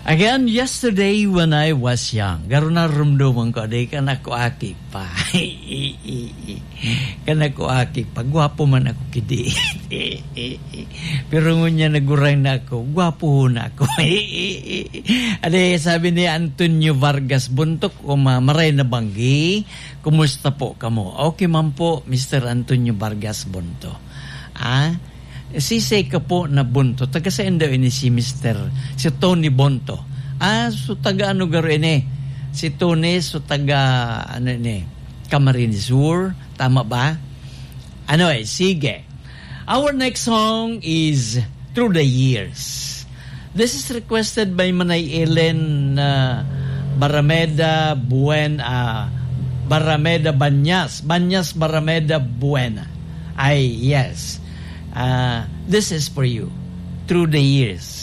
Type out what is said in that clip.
Again, yesterday when I was young, garo na rumduman ko, day ka na ko aki pa. Kana ko aki pa, gwapo man ako kidi. Pero ngunya naguray na ako, gwapo na ako. Ade, sabi ni Antonio Vargas Buntok, maray na banggi, kumusta po kamo? Okay man po, Mr. Antonio Vargas Buntok. Sisay ka po na Bunto. Taga saan daw ini si Tony Bunto. So taga ano garo ini? Si Tony, so taga Camarines Sur. Tama ba? Sige. Our next song is Through the Years. This is requested by Manay Ellen Barameda Banyas. Banyas Barameda Buena. Yes. This is for you. Through the Years.